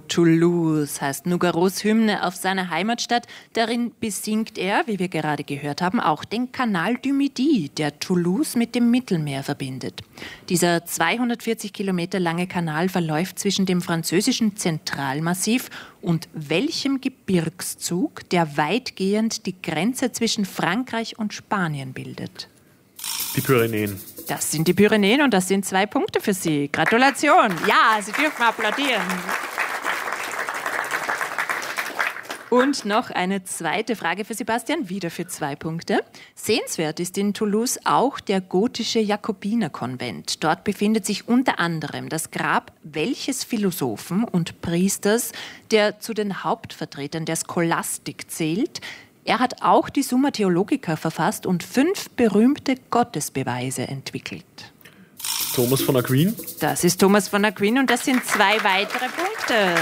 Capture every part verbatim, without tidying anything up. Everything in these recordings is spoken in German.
Toulouse heißt Nougarods Hymne auf seine Heimatstadt. Darin besingt er, wie wir gerade gehört haben, auch den Canal du Midi, der Toulouse mit dem Mittelmeer verbindet. Dieser zweihundertvierzig Kilometer lange Kanal verläuft zwischen dem französischen Zentralmassiv und welchem Gebirgszug, der weitgehend die Grenze zwischen Frankreich und Spanien bildet? Die Pyrenäen. Das sind die Pyrenäen und das sind zwei Punkte für Sie. Gratulation. Ja, Sie dürfen applaudieren. Und noch eine zweite Frage für Sebastian, wieder für zwei Punkte. Sehenswert ist in Toulouse auch der gotische Jakobinerkonvent. Dort befindet sich unter anderem das Grab welches Philosophen und Priesters, der zu den Hauptvertretern der Scholastik zählt. Er hat auch die Summa Theologica verfasst und fünf berühmte Gottesbeweise entwickelt. Thomas von Aquin. Das ist Thomas von Aquin und das sind zwei weitere Punkte.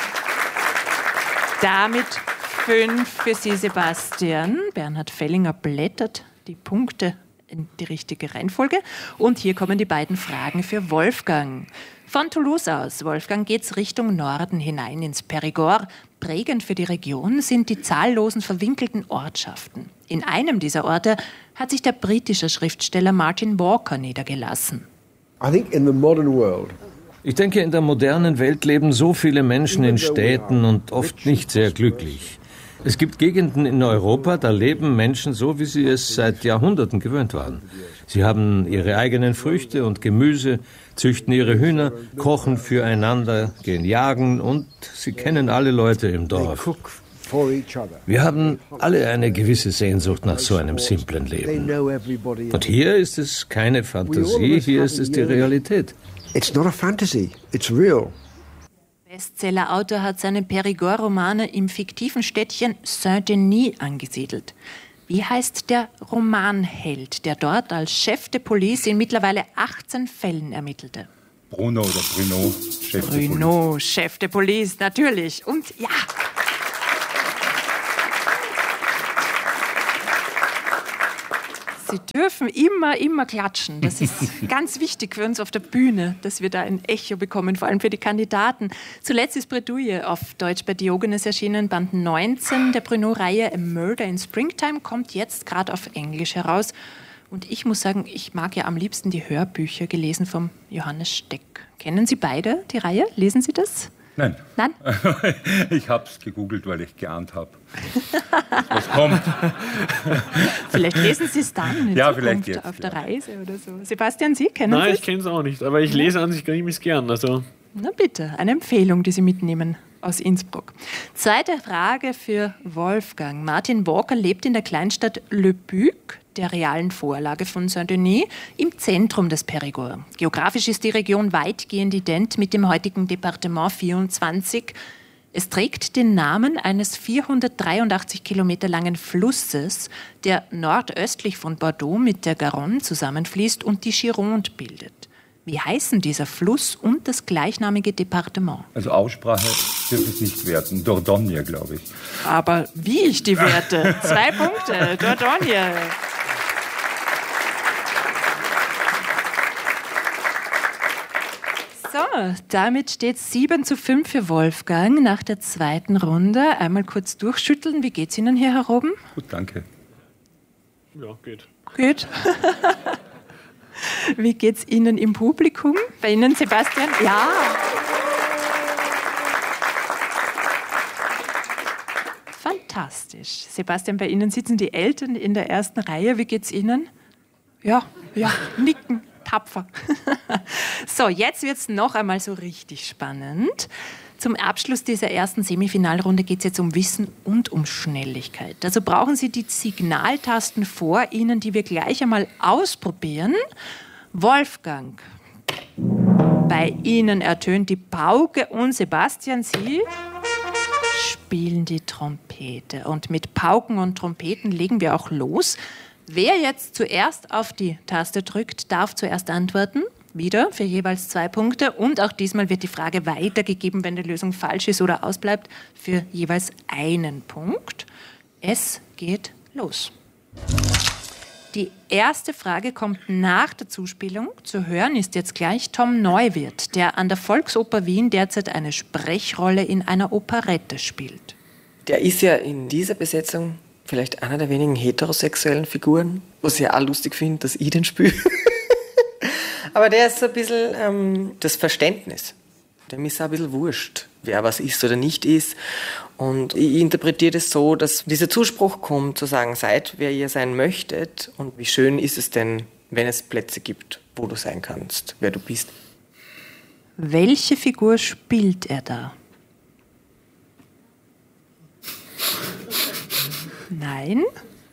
Damit fünf für Sie, Sebastian. Bernhard Fellinger blättert die Punkte in die richtige Reihenfolge. Und hier kommen die beiden Fragen für Wolfgang. Von Toulouse aus, Wolfgang, geht es Richtung Norden hinein ins Périgord. Prägend für die Region sind die zahllosen verwinkelten Ortschaften. In einem dieser Orte hat sich der britische Schriftsteller Martin Walker niedergelassen. I think in the modern world. Ich denke, in der modernen Welt leben so viele Menschen in Städten und oft nicht sehr glücklich. Es gibt Gegenden in Europa, da leben Menschen so, wie sie es seit Jahrhunderten gewöhnt waren. Sie haben ihre eigenen Früchte und Gemüse, züchten ihre Hühner, kochen füreinander, gehen jagen und sie kennen alle Leute im Dorf. Wir haben alle eine gewisse Sehnsucht nach so einem simplen Leben. Und hier ist es keine Fantasie, hier ist es die Realität. It's not a fantasy, it's real. Bestsellerautor hat seine Périgord-Romane im fiktiven Städtchen Saint-Denis angesiedelt. Wie heißt der Romanheld, der dort als Chef de Police in mittlerweile achtzehn Fällen ermittelte? Bruno oder Bruno, Chef de Police. Bruno, Chef de Police, natürlich. Und ja... Sie dürfen immer, immer klatschen. Das ist ganz wichtig für uns auf der Bühne, dass wir da ein Echo bekommen, vor allem für die Kandidaten. Zuletzt ist Bredouille auf Deutsch bei Diogenes erschienen, Band neunzehn der Bruno-Reihe A Murder in Springtime, kommt jetzt gerade auf Englisch heraus. Und ich muss sagen, ich mag ja am liebsten die Hörbücher, gelesen vom Johannes Steck. Kennen Sie beide die Reihe? Lesen Sie das? Nein. Nein? Ich habe es gegoogelt, weil ich geahnt habe, was kommt. Vielleicht lesen Sie es dann in ja, Zukunft vielleicht jetzt, auf der ja. Reise oder so. Sebastian, Sie kennen Nein, Sie ich kenne es auch nicht, aber ich lese an sich gar nicht gern. Also. Na bitte, eine Empfehlung, die Sie mitnehmen aus Innsbruck. Zweite Frage für Wolfgang. Martin Walker lebt in der Kleinstadt Le Buc, der realen Vorlage von Saint-Denis, im Zentrum des Périgord. Geografisch ist die Region weitgehend ident mit dem heutigen Departement vierundzwanzig. Es trägt den Namen eines vierhundertdreiundachtzig Kilometer langen Flusses, der nordöstlich von Bordeaux mit der Garonne zusammenfließt und die Gironde bildet. Wie heißen dieser Fluss und das gleichnamige Departement? Also Aussprache dürfen es nicht werten. Dordogne, glaube ich. Aber wie ich die werte? Zwei Punkte. Dordogne. So, damit steht es sieben zu fünf für Wolfgang nach der zweiten Runde. Einmal kurz durchschütteln. Wie geht's Ihnen hier, Herr Roben? Gut, danke. Ja, geht. Gut. Wie geht's Ihnen im Publikum? Bei Ihnen, Sebastian? Ja. Fantastisch. Sebastian, bei Ihnen sitzen die Eltern in der ersten Reihe. Wie geht's Ihnen? Ja, ja, nicken. Tapfer. So, jetzt wird es noch einmal so richtig spannend. Zum Abschluss dieser ersten Semifinalrunde geht es jetzt um Wissen und um Schnelligkeit. Also brauchen Sie die Signaltasten vor Ihnen, die wir gleich einmal ausprobieren. Wolfgang, bei Ihnen ertönt die Pauke und Sebastian, Sie spielen die Trompete. Und mit Pauken und Trompeten legen wir auch los. Wer jetzt zuerst auf die Taste drückt, darf zuerst antworten. Wieder für jeweils zwei Punkte. Und auch diesmal wird die Frage weitergegeben, wenn die Lösung falsch ist oder ausbleibt, für jeweils einen Punkt. Es geht los. Die erste Frage kommt nach der Zuspielung. Zu hören ist jetzt gleich Tom Neuwirth, der an der Volksoper Wien derzeit eine Sprechrolle in einer Operette spielt. Der ist ja in dieser Besetzung vielleicht einer der wenigen heterosexuellen Figuren, was ich ja auch lustig finde, dass ich den spiele. Aber der ist so ein bisschen ähm, das Verständnis. Dem ist auch ein bisschen wurscht, wer was ist oder nicht ist. Und ich interpretiere das so, dass dieser Zuspruch kommt, zu sagen, seid, wer ihr sein möchtet. Und wie schön ist es denn, wenn es Plätze gibt, wo du sein kannst, wer du bist. Welche Figur spielt er da? Nein?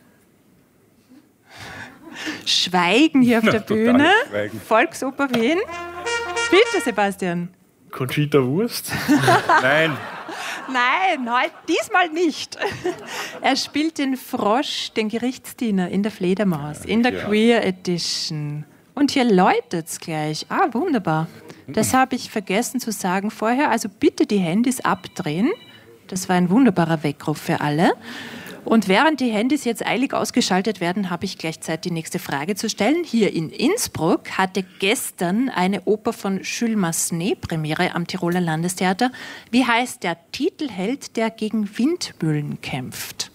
Schweigen hier auf Na, der total Bühne. Schweigen. Volksoper Wien. Bitte, Sebastian. Conchita Wurst? Nein, Nein, heute, diesmal nicht. Er spielt den Frosch, den Gerichtsdiener in der Fledermaus, in der Ja. Queer Edition. Und hier läutet's gleich. Ah, wunderbar. Das habe ich vergessen zu sagen vorher. Also bitte die Handys abdrehen. Das war ein wunderbarer Weckruf für alle. Und während die Handys jetzt eilig ausgeschaltet werden, habe ich gleich Zeit, die nächste Frage zu stellen. Hier in Innsbruck hatte gestern eine Oper von Jules Massenet Premiere am Tiroler Landestheater. Wie heißt der Titelheld, der gegen Windmühlen kämpft?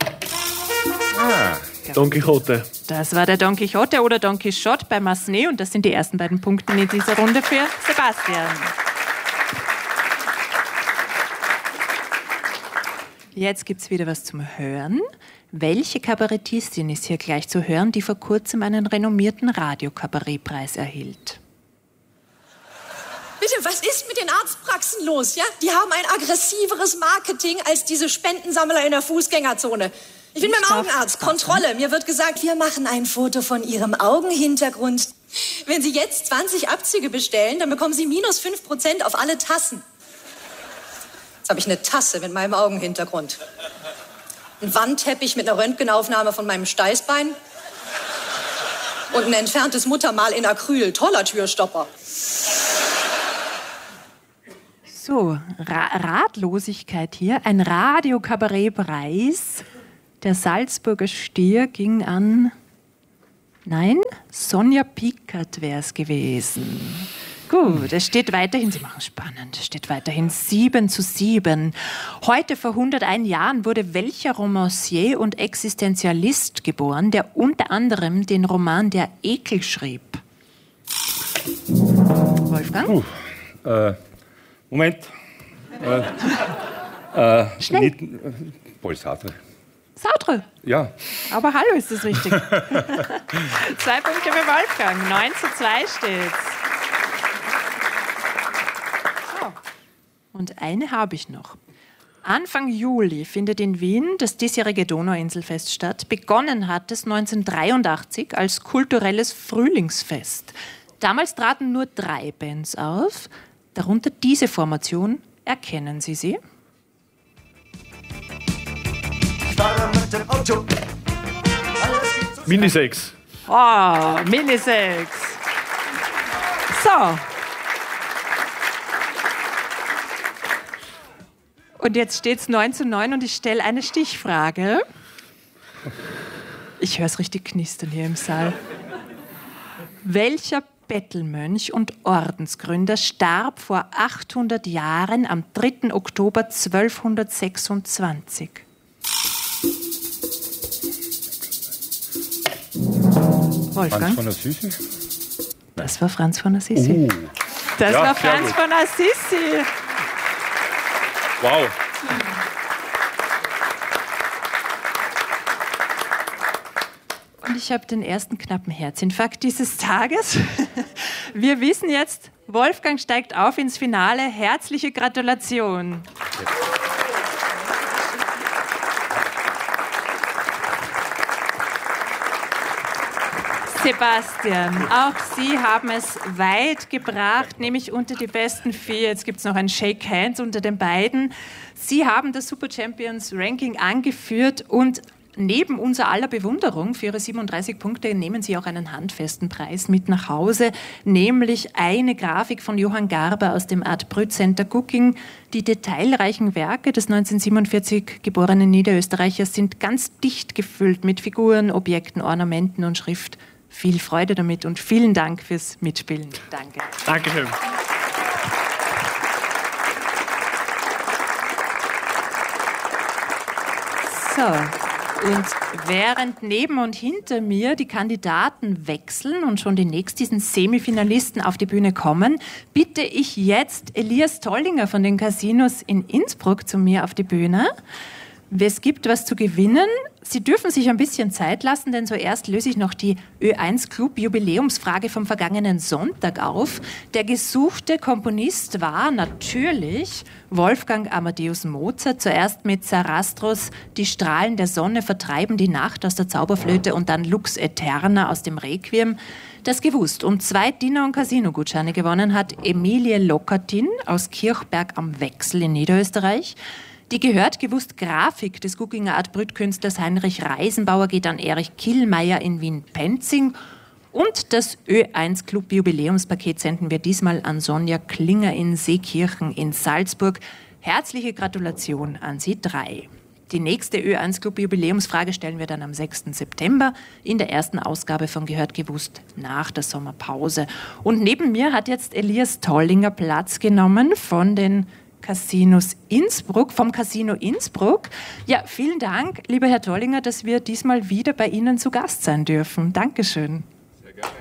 Don Quixote. Das war der Don Quixote oder Don Quixote bei Massenet. Und das sind die ersten beiden Punkte in dieser Runde für Sebastian. Jetzt gibt es wieder was zum Hören. Welche Kabarettistin ist hier gleich zu hören, die vor kurzem einen renommierten Radiokabarettpreis erhielt? Bitte, was ist mit den Arztpraxen los? Ja? Die haben ein aggressiveres Marketing als diese Spendensammler in der Fußgängerzone. Ich bin beim Augenarzt, Kontrolle. Mir wird gesagt, wir machen ein Foto von Ihrem Augenhintergrund. Wenn Sie jetzt zwanzig Abzüge bestellen, dann bekommen Sie minus fünf Prozent auf alle Tassen. Jetzt habe ich eine Tasse mit meinem Augenhintergrund. Ein Wandteppich mit einer Röntgenaufnahme von meinem Steißbein. Und ein entferntes Muttermal in Acryl. Toller Türstopper. So, Ra Ratlosigkeit hier. Ein Radiokabarettpreis. Der Salzburger Stier ging an... Nein, Sonja Pickert wäre es gewesen. Gut, es steht weiterhin, Sie machen spannend, es steht weiterhin sieben zu sieben. Heute vor hunderteins Jahren wurde welcher Romancier und Existenzialist geboren, der unter anderem den Roman Der Ekel schrieb? Wolfgang? Puh, äh, Moment. Äh, äh, Schnell. Nicht, äh, Paul Sartre. Sartre. Ja. Aber hallo, ist das richtig? Zwei Punkte für Wolfgang, neun zu zwei steht's. So. Und eine habe ich noch. Anfang Juli findet in Wien das diesjährige Donauinselfest statt. Begonnen hat es neunzehnhundertdreiundachtzig als kulturelles Frühlingsfest. Damals traten nur drei Bands auf, darunter diese Formation. Erkennen Sie sie? Minisex. Oh, Minisex. So. Und jetzt steht es neun zu neun und ich stelle eine Stichfrage. Ich höre es richtig knistern hier im Saal. Welcher Bettelmönch und Ordensgründer starb vor achthundert Jahren am dritten Oktober zwölfhundertsechsundzwanzig? Wolfgang? Franz von Assisi? Das war Franz von Assisi. Uh. Das Ja, war sehr Franz gut. von Assisi. Wow. Und ich habe den ersten knappen Herzinfarkt dieses Tages. Wir wissen jetzt, Wolfgang steigt auf ins Finale. Herzliche Gratulation. Sebastian, auch Sie haben es weit gebracht, nämlich unter die besten vier. Jetzt gibt es noch ein Shake Hands unter den beiden. Sie haben das Super Champions Ranking angeführt und neben unser aller Bewunderung für Ihre siebenunddreißig Punkte nehmen Sie auch einen handfesten Preis mit nach Hause, nämlich eine Grafik von Johann Garber aus dem Art Brüt Center Gugging. Die detailreichen Werke des neunzehnhundertsiebenundvierzig geborenen Niederösterreichers sind ganz dicht gefüllt mit Figuren, Objekten, Ornamenten und Schrift. Viel Freude damit und vielen Dank fürs Mitspielen. Danke. Dankeschön. So, und während neben und hinter mir die Kandidaten wechseln und schon die nächsten Semifinalisten auf die Bühne kommen, bitte ich jetzt Elias Tollinger von den Casinos in Innsbruck zu mir auf die Bühne. Es gibt was zu gewinnen. Sie dürfen sich ein bisschen Zeit lassen, denn zuerst löse ich noch die Ö eins Club Jubiläumsfrage vom vergangenen Sonntag auf. Der gesuchte Komponist war natürlich Wolfgang Amadeus Mozart, zuerst mit Sarastros Die Strahlen der Sonne vertreiben die Nacht aus der Zauberflöte und dann Lux Aeterna aus dem Requiem. Das gewusst und zwei Dinner- und Casino-Gutscheine gewonnen hat Emilie Lockertin aus Kirchberg am Wechsel in Niederösterreich. Die gehört gewusst Grafik des Gugginger Art Brüt-Künstlers Heinrich Reisenbauer geht an Erich Killmeier in Wien-Penzing. Und das Ö eins Club Jubiläumspaket senden wir diesmal an Sonja Klinger in Seekirchen in Salzburg. Herzliche Gratulation an Sie drei. Die nächste Ö eins Club Jubiläumsfrage stellen wir dann am sechsten September in der ersten Ausgabe von Gehört gewusst nach der Sommerpause. Und neben mir hat jetzt Elias Tollinger Platz genommen von den Casinos Innsbruck, vom Casino Innsbruck. Ja, vielen Dank, lieber Herr Tollinger, dass wir diesmal wieder bei Ihnen zu Gast sein dürfen. Dankeschön. Sehr gerne.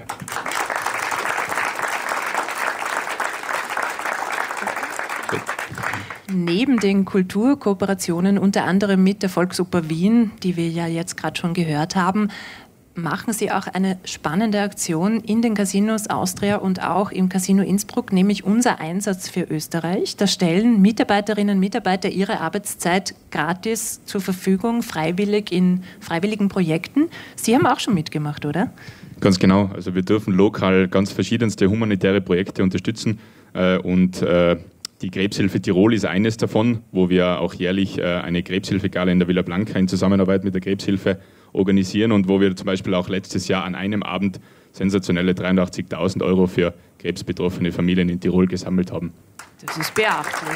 Neben den Kulturkooperationen, unter anderem mit der Volksoper Wien, die wir ja jetzt gerade schon gehört haben, machen Sie auch eine spannende Aktion in den Casinos Austria und auch im Casino Innsbruck, nämlich unser Einsatz für Österreich. Da stellen Mitarbeiterinnen und Mitarbeiter ihre Arbeitszeit gratis zur Verfügung, freiwillig in freiwilligen Projekten. Sie haben auch schon mitgemacht, oder? Ganz genau. Also wir dürfen lokal ganz verschiedenste humanitäre Projekte unterstützen äh, und äh, die Krebshilfe Tirol ist eines davon, wo wir auch jährlich äh, eine Krebshilfegala in der Villa Blanca in Zusammenarbeit mit der Krebshilfe organisieren und wo wir zum Beispiel auch letztes Jahr an einem Abend sensationelle dreiundachtzigtausend Euro für krebsbetroffene Familien in Tirol gesammelt haben. Das ist beachtlich.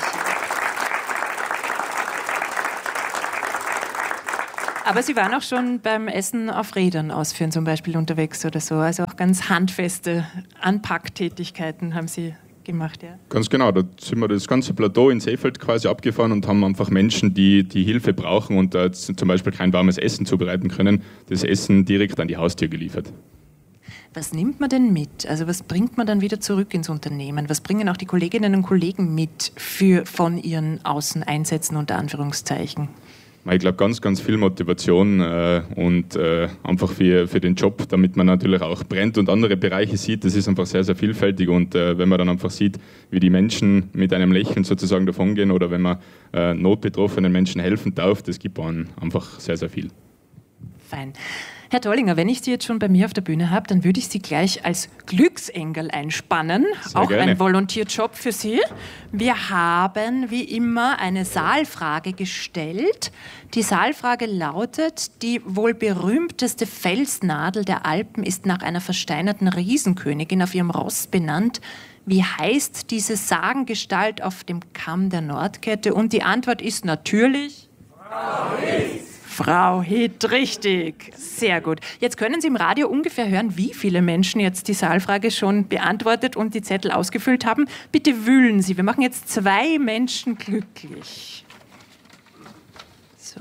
Aber Sie waren auch schon beim Essen auf Rädern ausführen zum Beispiel unterwegs oder so, also auch ganz handfeste Anpacktätigkeiten haben Sie gemacht, ja? Ganz genau, da sind wir das ganze Plateau in Seefeld quasi abgefahren und haben einfach Menschen, die die Hilfe brauchen und da zum Beispiel kein warmes Essen zubereiten können, das Essen direkt an die Haustür geliefert. Was nimmt man denn mit? Also was bringt man dann wieder zurück ins Unternehmen? Was bringen auch die Kolleginnen und Kollegen mit für, von ihren Außeneinsätzen unter Anführungszeichen? Ich glaube, ganz, ganz viel Motivation äh, und äh, einfach für, für den Job, damit man natürlich auch brennt und andere Bereiche sieht. Das ist einfach sehr, sehr vielfältig und äh, wenn man dann einfach sieht, wie die Menschen mit einem Lächeln sozusagen davongehen oder wenn man äh, notbetroffenen Menschen helfen darf, das gibt einem einfach sehr, sehr viel. Fein. Herr Tollinger, wenn ich Sie jetzt schon bei mir auf der Bühne habe, dann würde ich Sie gleich als Glücksengel einspannen. Sehr Auch gerne. Ein Volontierjob für Sie. Wir haben wie immer eine Saalfrage gestellt. Die Saalfrage lautet: Die wohl berühmteste Felsnadel der Alpen ist nach einer versteinerten Riesenkönigin auf ihrem Ross benannt. Wie heißt diese Sagengestalt auf dem Kamm der Nordkette? Und die Antwort ist natürlich Frau Hitt. Frau Hitt, richtig. Sehr gut. Jetzt können Sie im Radio ungefähr hören, wie viele Menschen jetzt die Saalfrage schon beantwortet und die Zettel ausgefüllt haben. Bitte wühlen Sie. Wir machen jetzt zwei Menschen glücklich. So.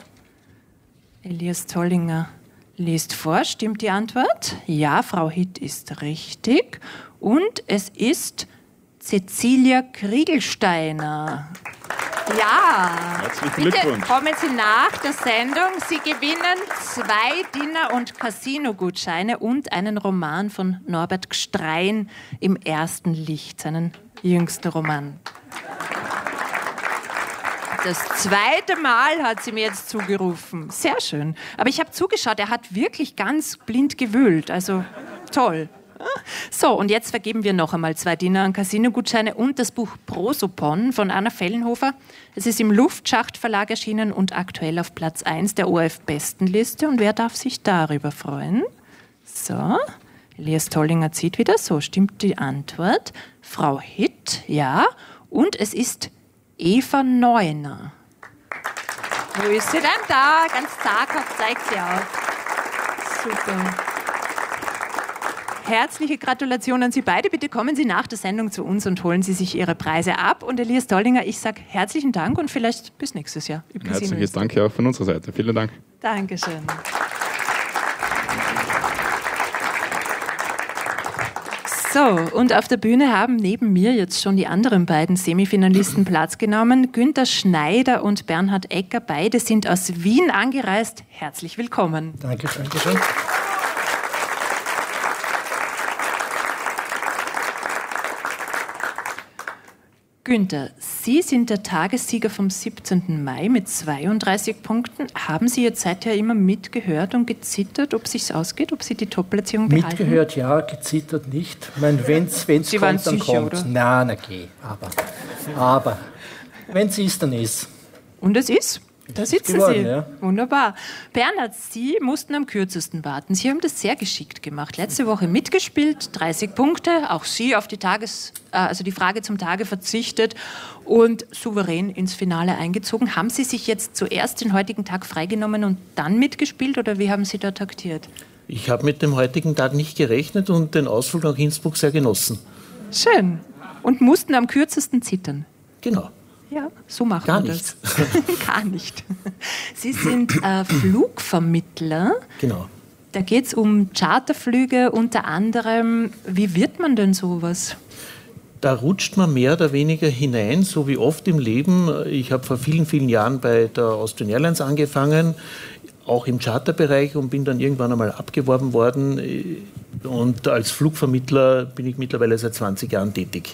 Elias Tollinger liest vor. Stimmt die Antwort? Ja, Frau Hitt ist richtig. Und es ist Cecilia Kriegelsteiner. Ja, herzlichen bitte Glückwunsch. Kommen Sie nach der Sendung. Sie gewinnen zwei Dinner- und Casino-Gutscheine und einen Roman von Norbert Gstrein, Im ersten Licht, seinen jüngsten Roman. Das zweite Mal hat sie mir jetzt zugerufen. Sehr schön. Aber ich habe zugeschaut, er hat wirklich ganz blind gewühlt. Also toll. So, und jetzt vergeben wir noch einmal zwei Dinner- und Casino-Gutscheine und das Buch Prosopon von Anna Fellenhofer. Es ist im Luftschacht Verlag erschienen und aktuell auf Platz eins der O R F-Bestenliste. Und wer darf sich darüber freuen? So, Elias Tollinger zieht wieder. So, stimmt die Antwort. Frau Hitt, ja. Und es ist Eva Neuner. Wo ist sie denn? Da, ganz zaghaft zeigt sie auf. Super. Herzliche Gratulation an Sie beide. Bitte kommen Sie nach der Sendung zu uns und holen Sie sich Ihre Preise ab. Und Elias Tollinger, ich sage herzlichen Dank und vielleicht bis nächstes Jahr. Herzliches Danke auch von unserer Seite. Vielen Dank. Dankeschön. So, und auf der Bühne haben neben mir jetzt schon die anderen beiden Semifinalisten Platz genommen. Günther Schneider und Bernhard Ecker, beide sind aus Wien angereist. Herzlich willkommen. Danke, danke schön. Günther, Sie sind der Tagessieger vom siebzehnten Mai mit zweiunddreißig Punkten. Haben Sie jetzt seither immer mitgehört und gezittert, ob es sich ausgeht, ob Sie die Top-Platzierung behalten? Mitgehört ja, gezittert nicht. Ich meine, wenn es kommt, Sie waren dann sicher, kommt. oder? Nein, na geh. Aber, aber wenn es ist, dann ist. Und es ist? Da sitzen geworden, Sie. ja. Wunderbar. Bernhard, Sie mussten am kürzesten warten. Sie haben das sehr geschickt gemacht. Letzte Woche mitgespielt, dreißig Punkte. Auch Sie auf die Tages, äh, also die Frage zum Tage verzichtet und souverän ins Finale eingezogen. Haben Sie sich jetzt zuerst den heutigen Tag freigenommen und dann mitgespielt oder wie haben Sie da taktiert? Ich habe mit dem heutigen Tag nicht gerechnet und den Ausflug nach Innsbruck sehr genossen. Schön. Und mussten am kürzesten zittern. Genau. Ja, so machen Gar wir nicht. das. Gar nicht. Sie sind äh, Flugvermittler. Genau. Da geht es um Charterflüge unter anderem. Wie wird man denn sowas? Da rutscht man mehr oder weniger hinein, so wie oft im Leben. Ich habe vor vielen, vielen Jahren bei der Austrian Airlines angefangen, auch im Charterbereich und bin dann irgendwann einmal abgeworben worden. Und als Flugvermittler bin ich mittlerweile seit zwanzig Jahren tätig.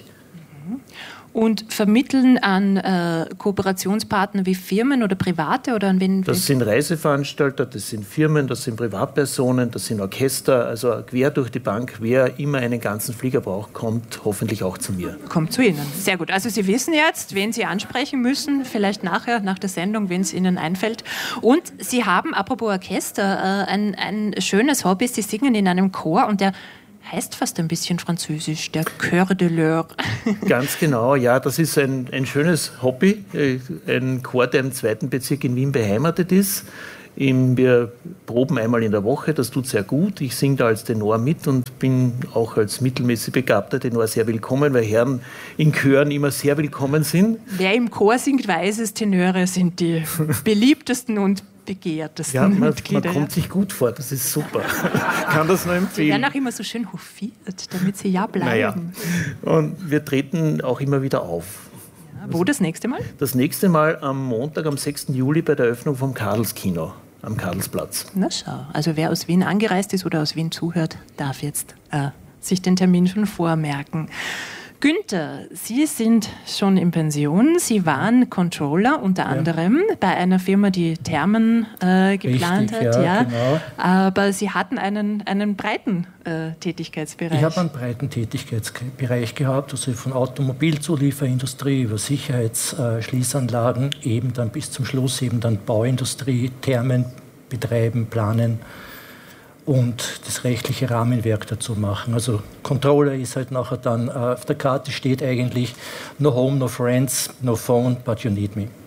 Und vermitteln an äh, Kooperationspartner wie Firmen oder Private oder an wen? Das sind Reiseveranstalter, das sind Firmen, das sind Privatpersonen, das sind Orchester, also quer durch die Bank. Wer immer einen ganzen Flieger braucht, kommt hoffentlich auch zu mir. Kommt zu Ihnen. Sehr gut. Also Sie wissen jetzt, wen Sie ansprechen müssen, vielleicht nachher, nach der Sendung, wenn es Ihnen einfällt. Und Sie haben, apropos Orchester, äh, ein, ein schönes Hobby. Sie singen in einem Chor und der heißt fast ein bisschen französisch, der Chœur de l'Eure. Ganz genau, ja, das ist ein, ein schönes Hobby, ein Chor, der im zweiten Bezirk in Wien beheimatet ist. Wir proben einmal in der Woche, das tut sehr gut. Ich singe da als Tenor mit und bin auch als mittelmäßig begabter Tenor sehr willkommen, weil Herren in Chören immer sehr willkommen sind. Wer im Chor singt, weiß es, Tenöre sind die beliebtesten und begehrtesten ja, man, Mitglieder. Man kommt sich gut vor, das ist super. Kann das nur empfehlen. Sie werden auch immer so schön hofiert, damit sie ja bleiben. Naja. Und wir treten auch immer wieder auf. Ja, wo das nächste Mal? Das nächste Mal am Montag, am sechsten Juli bei der Eröffnung vom Karlskino am Karlsplatz. Na schau, also wer aus Wien angereist ist oder aus Wien zuhört, darf jetzt äh, sich den Termin schon vormerken. Günther, Sie sind schon in Pension. Sie waren Controller unter ja. anderem bei einer Firma, die Thermen äh, geplant Richtig, hat. Ja, ja. Genau. Aber Sie hatten einen, einen breiten äh, Tätigkeitsbereich. Ich habe einen breiten Tätigkeitsbereich gehabt, also von Automobilzulieferindustrie über Sicherheitsschließanlagen, äh, eben dann bis zum Schluss eben dann Bauindustrie, Thermen betreiben, planen und das rechtliche Rahmenwerk dazu machen. Also Controller ist halt nachher dann, äh, auf der Karte steht eigentlich no home, no friends, no phone, but you need me.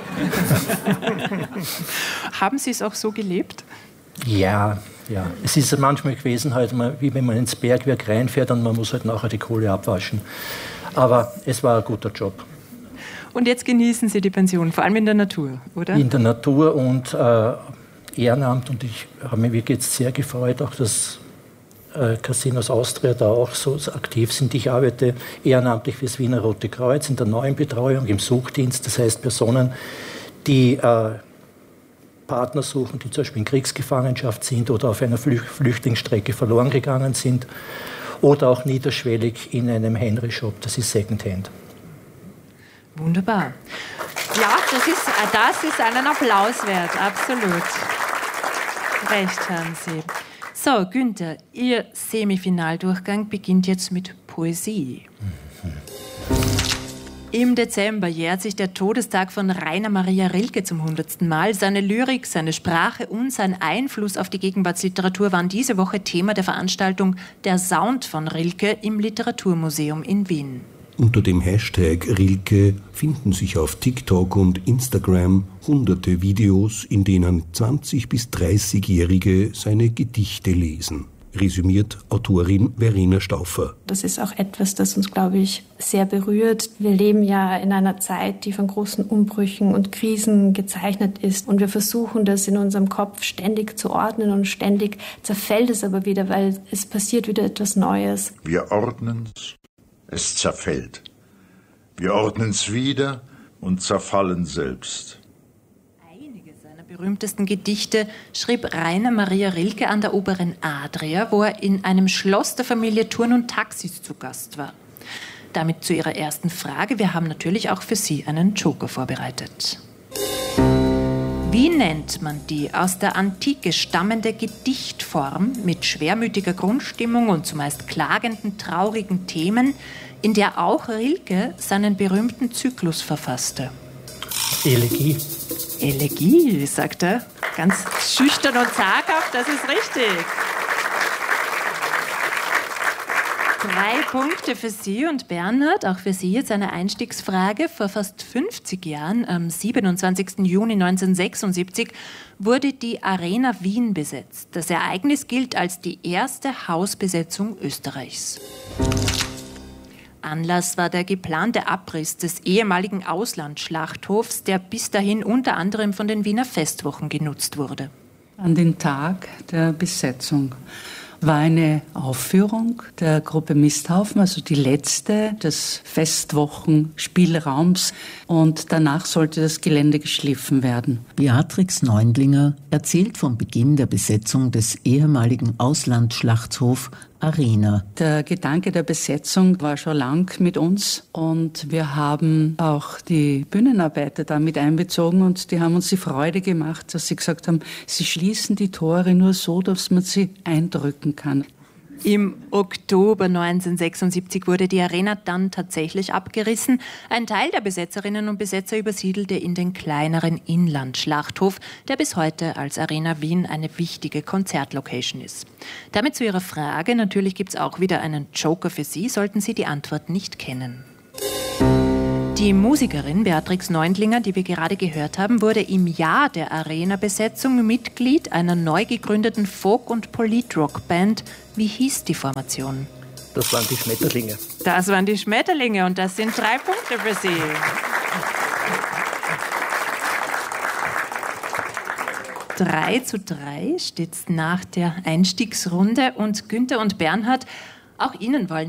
Haben Sie es auch so gelebt? Ja, ja. Es ist manchmal gewesen, halt, wie wenn man ins Bergwerk reinfährt und man muss halt nachher die Kohle abwaschen. Aber es war ein guter Job. Und jetzt genießen Sie die Pension, vor allem in der Natur, oder? In der Natur und äh, Ehrenamt, und ich habe mich wirklich jetzt sehr gefreut, auch dass äh, Casinos Austria da auch so, so aktiv sind. Ich arbeite ehrenamtlich für das Wiener Rote Kreuz in der neuen Betreuung, im Suchdienst, das heißt Personen, die äh, Partner suchen, die zum Beispiel in Kriegsgefangenschaft sind oder auf einer Flü- Flüchtlingsstrecke verloren gegangen sind oder auch niederschwellig in einem Henry-Shop, das ist Secondhand. Wunderbar. Ja, das ist, das ist einen Applaus wert, absolut. Recht haben Sie. So, Günther, Ihr Semifinaldurchgang beginnt jetzt mit Poesie. Im Dezember jährt sich der Todestag von Rainer Maria Rilke zum hundertsten Mal. Seine Lyrik, seine Sprache und sein Einfluss auf die Gegenwartsliteratur waren diese Woche Thema der Veranstaltung Der Sound von Rilke im Literaturmuseum in Wien. Unter dem Hashtag Rilke finden sich auf TikTok und Instagram hunderte Videos, in denen zwanzig- bis dreißigjährige seine Gedichte lesen. Resümiert Autorin Verena Stauffer. Das ist auch etwas, das uns, glaube ich, sehr berührt. Wir leben ja in einer Zeit, die von großen Umbrüchen und Krisen gezeichnet ist. Und wir versuchen, das in unserem Kopf ständig zu ordnen und ständig zerfällt es aber wieder, weil es passiert wieder etwas Neues. Wir ordnen's, es zerfällt. Wir ordnen's wieder und zerfallen selbst. Berühmtesten Gedichte schrieb Rainer Maria Rilke an der oberen Adria, wo er in einem Schloss der Familie Thurn und Taxis zu Gast war. Damit zu Ihrer ersten Frage. Wir haben natürlich auch für Sie einen Joker vorbereitet. Wie nennt man die aus der Antike stammende Gedichtform mit schwermütiger Grundstimmung und zumeist klagenden, traurigen Themen, in der auch Rilke seinen berühmten Zyklus verfasste? Elegie. Elegie, sagt er. Ganz schüchtern und zaghaft, das ist richtig. Drei Punkte für Sie und Bernhard. Auch für Sie jetzt eine Einstiegsfrage. Vor fast fünfzig Jahren, am siebenundzwanzigsten Juni neunzehnhundertsechsundsiebzig, wurde die Arena Wien besetzt. Das Ereignis gilt als die erste Hausbesetzung Österreichs. Anlass war der geplante Abriss des ehemaligen Auslandsschlachthofs, der bis dahin unter anderem von den Wiener Festwochen genutzt wurde. An den Tag der Besetzung war eine Aufführung der Gruppe Misthaufen, also die letzte des Festwochenspielraums, und danach sollte das Gelände geschliffen werden. Beatrix Neundlinger erzählt vom Beginn der Besetzung des ehemaligen Auslandsschlachthofs Arena. Der Gedanke der Besetzung war schon lang mit uns und wir haben auch die Bühnenarbeiter da mit einbezogen und die haben uns die Freude gemacht, dass sie gesagt haben, sie schließen die Tore nur so, dass man sie eindrücken kann. Im Oktober neunzehnhundertsechsundsiebzig wurde die Arena dann tatsächlich abgerissen. Ein Teil der Besetzerinnen und Besetzer übersiedelte in den kleineren Inlandschlachthof, der bis heute als Arena Wien eine wichtige Konzertlocation ist. Damit zu Ihrer Frage. Natürlich gibt es auch wieder einen Joker für Sie, sollten Sie die Antwort nicht kennen. Die Musikerin Beatrix Neundlinger, die wir gerade gehört haben, wurde im Jahr der Arena-Besetzung Mitglied einer neu gegründeten Folk- und Polit-Rock-Band. Wie hieß die Formation? Das waren die Schmetterlinge. Das waren die Schmetterlinge und das sind drei Punkte für Sie. Drei zu drei steht es nach der Einstiegsrunde und Günther und Bernhard, auch Ihnen wollen